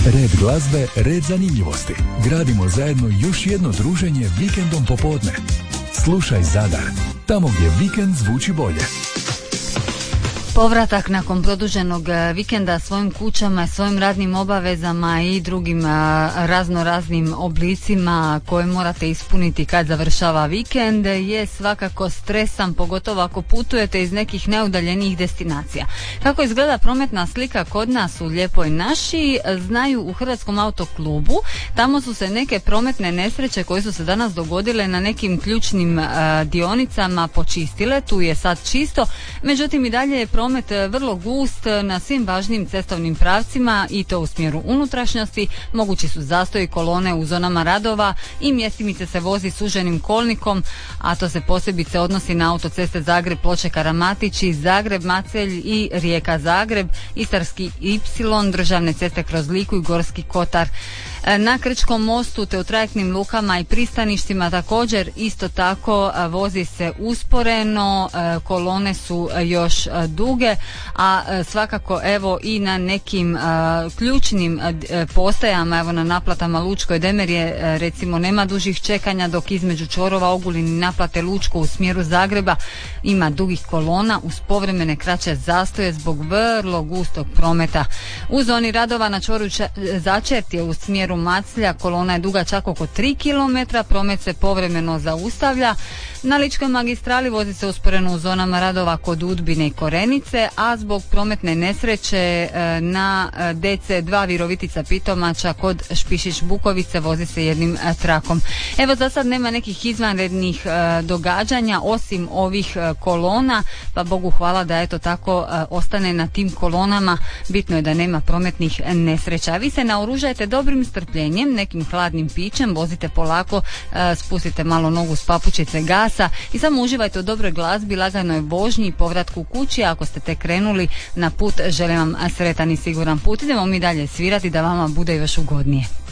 Red glazbe, red zanimljivosti. Gradimo zajedno još jedno druženje vikendom popodne. Slušaj Zadar, tamo gdje vikend zvuči bolje. Povratak nakon produženog vikenda svojim kućama, svojim radnim obavezama i drugim raznoraznim oblicima koje morate ispuniti kad završava vikend je svakako stresan, pogotovo ako putujete iz nekih neudaljenijih destinacija. Kako izgleda prometna slika kod nas u Lijepoj naši, znaju u Hrvatskom autoklubu. Tamo su se neke prometne nesreće koje su se danas dogodile na nekim ključnim dionicama počistile, tu je sad čisto, međutim i dalje je promet vrlo gust na svim važnim cestovnim pravcima i to u smjeru unutrašnjosti. Mogući su zastoji kolone u zonama radova i mjestimice se vozi suženim kolnikom, a to se posebice odnosi na autoceste Zagreb, Ploče, Karamatići, Zagreb, Macelj i Rijeka Zagreb, Istarski Y, državne ceste kroz Liku i Gorski Kotar. Na Krčkom mostu te u trajektnim lukama i pristaništima također isto tako vozi se usporeno, kolone su još duge, a svakako evo i na nekim ključnim postajama, evo na naplatama Lučko i Demerje recimo nema dužih čekanja, dok između čvorova Ogulin i naplate Lučko u smjeru Zagreba ima dugih kolona uz povremene kraće zastoje zbog vrlo gustog prometa. U zoni radova na čvoru Začert je u smjeru Maclja kolona je duga čak oko 3 km, promet se povremeno zaustavlja. Na Ličkoj magistrali vozi se usporeno u zonama radova kod Udbine i Korenice, a zbog prometne nesreće na DC2 Virovitica Pitomača kod Špišić Bukovice vozi se jednim trakom. Evo za sad nema nekih izvanrednih događanja osim ovih kolona, pa Bogu hvala da eto tako ostane na tim kolonama. Bitno je da nema prometnih nesreća. Vi se naoružajte dobrim strpljenjem, nekim hladnim pićem, vozite polako, spustite malo nogu s papučice gasa i samo uživajte u dobroj glazbi, laganoj vožnji i povratku kući. Ako ste tek krenuli na put, želim vam sretan i siguran put. Idemo mi dalje svirati da vama bude još ugodnije.